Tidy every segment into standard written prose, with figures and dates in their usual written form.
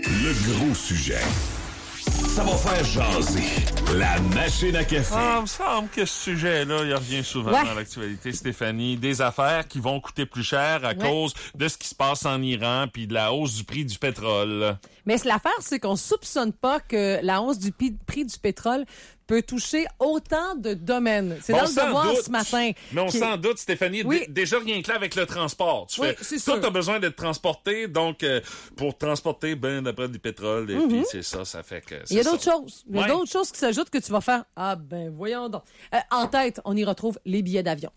Le gros sujet. Ça va faire jaser. La machine à café. Il me semble que ce sujet-là, il revient souvent dans l'actualité, Stéphanie. Des affaires qui vont coûter plus cher à cause de ce qui se passe en Iran puis de la hausse du prix du pétrole. Mais l'affaire, c'est qu'on soupçonne pas que la hausse du prix du pétrole peut toucher autant de domaines. C'est dans le devoir ce matin. Mais on s'en doute, Stéphanie. Déjà, rien que là, avec le transport. Tu toi, t'as besoin d'être transporté. Donc, pour transporter, d'après du pétrole. Et puis, c'est ça fait que... Il y a d'autres choses. Il y a d'autres choses qui s'ajoutent que tu vas faire. Voyons donc. En tête, on y retrouve les billets d'avion.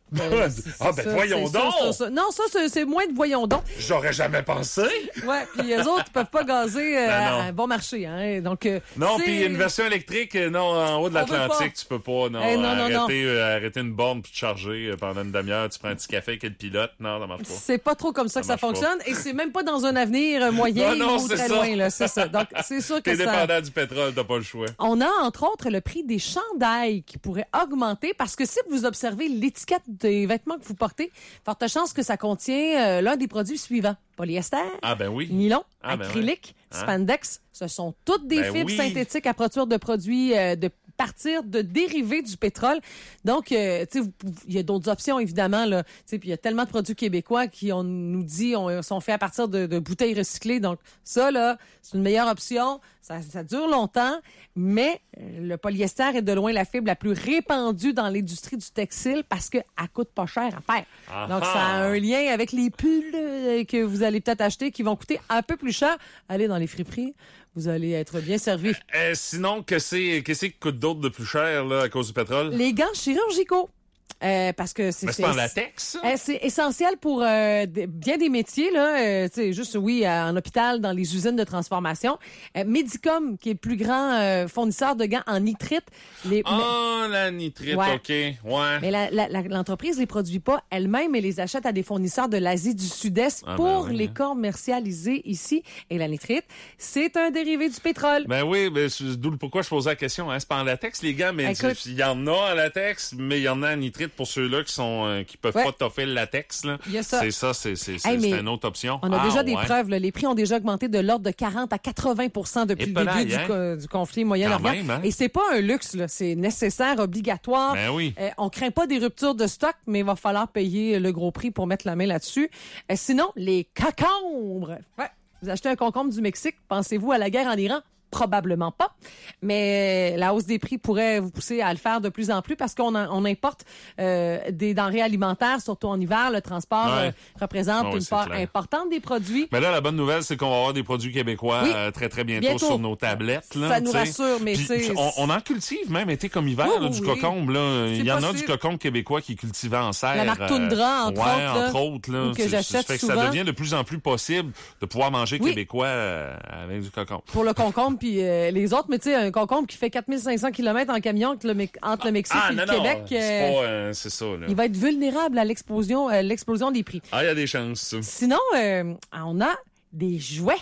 Voyons donc! Non, ça, c'est moins de voyons donc. J'aurais jamais pensé. Ouais, puis les autres, ils peuvent pas gazer à bon marché, hein. Donc, non, puis une version électrique, en haut de l'Atlantique, tu peux pas, arrêter une borne puis te charger pendant une demi-heure, tu prends un petit café avec le pilote. Non, ça marche pas. C'est pas trop comme ça que ça fonctionne, et c'est même pas dans un avenir moyen ou très loin, là. C'est ça. Donc, c'est sûr que t'es dépendant du pétrole, t'as pas le choix. On a, entre autres, le prix des chandails qui pourrait augmenter parce que si vous observez l'étiquette des vêtements que vous portez, forte chance que ça contient l'un des produits suivants. Polyester, nylon, acrylique, spandex. Ce sont toutes des fibres synthétiques à partir de produits partir de dérivés du pétrole. Donc, tu sais, il y a d'autres options, évidemment, là. Tu sais, puis il y a tellement de produits québécois qui, on nous dit, sont faits à partir de bouteilles recyclées. Donc, ça, là, c'est une meilleure option. Ça dure longtemps, mais le polyester est de loin la fibre la plus répandue dans l'industrie du textile parce qu'elle coûte pas cher à faire. Donc, ça a un lien avec les pulls que vous allez peut-être acheter qui vont coûter un peu plus cher. Allez dans les friperies. Vous allez être bien servi. Sinon, qu'est-ce qui coûte d'autre de plus cher là, à cause du pétrole? Les gants chirurgicaux. Parce que c'est pas en latex. C'est essentiel pour bien des métiers là, tu sais juste en hôpital, dans les usines de transformation. Medicom qui est le plus grand fournisseur de gants en nitrite. La nitrite, OK. Ouais. Mais l'entreprise les produit pas elle-même, elle les achète à des fournisseurs de l'Asie du Sud-Est pour les commercialiser ici. Et la nitrite, c'est un dérivé du pétrole. D'où pourquoi je posais la question. C'est pas en latex les gants, mais il y en a en latex, mais il y en a en nitrite. Pour ceux-là qui peuvent pas toffer le latex, là. Il y a ça. C'est ça, c'est une autre option. On a déjà des preuves, là. Les prix ont déjà augmenté de l'ordre de 40 à 80% depuis le début du conflit Moyen-Orient. Et c'est pas un luxe, là. C'est nécessaire, obligatoire. On craint pas des ruptures de stock, mais il va falloir payer le gros prix pour mettre la main là-dessus. Sinon, les concombres. Vous achetez un concombre du Mexique, pensez-vous à la guerre en Iran? Probablement pas, mais la hausse des prix pourrait vous pousser à le faire de plus en plus parce qu'on importe des denrées alimentaires, surtout en hiver. Le transport représente une part importante des produits. Mais là, la bonne nouvelle, c'est qu'on va avoir des produits québécois très, très bientôt sur nos tablettes. Là, ça nous rassure, mais on en cultive même été comme hiver, du cocombe. Là. Il y en a du cocombe québécois qui est cultivé en serre. La marque Tundra, entre autres. Là, que j'achète souvent. Ça devient de plus en plus possible de pouvoir manger québécois avec du cocombe. Pour le concombre, puis les autres, mais tu sais, un concombre qui fait 4500 km en camion entre le Mexique et le Québec, c'est ça. Là. Il va être vulnérable à l'explosion des prix. Il y a des chances. Sinon, on a des jouets.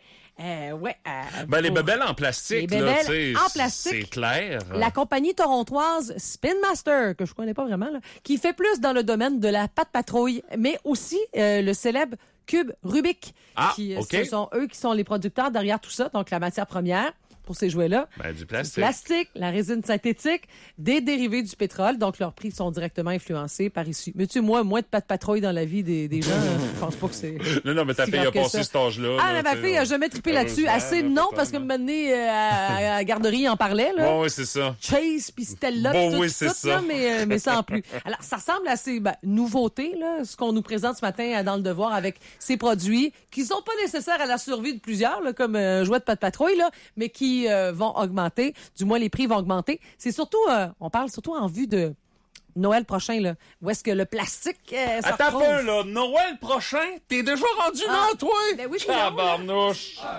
Les bébelles en plastique, c'est clair. La compagnie torontoise Spin Master, que je connais pas vraiment, là, qui fait plus dans le domaine de la pâte patrouille, mais aussi le célèbre cube Rubik. Ce sont eux qui sont les producteurs derrière tout ça, donc la matière première pour ces jouets-là. Du plastique. Du plastique, la résine synthétique, des dérivés du pétrole, donc leurs prix sont directement influencés par ici. Mais tu sais, moins de pâte patrouille dans la vie des gens, je pense pas que c'est... Non, mais ta fille a passé cet âge-là. Mais ma fille a jamais trippé là-dessus. Assez non, parce que maintenant, à la garderie, en parlait, là. Oui, c'est ça. Chase, puis Stella, tout ça. Là, mais sans plus. Alors, ça ressemble à ces nouveautés, là, ce qu'on nous présente ce matin dans Le Devoir avec ces produits qui sont pas nécessaires à la survie de plusieurs, là, comme un jouet de pâte patrouille, là, mais qui vont augmenter, du moins les prix vont augmenter. C'est surtout, on parle surtout en vue de Noël prochain, là, où est-ce que le plastique Attends un peu, là, Noël prochain? T'es déjà rendu là, toi? Ben oui, Tabarnouche!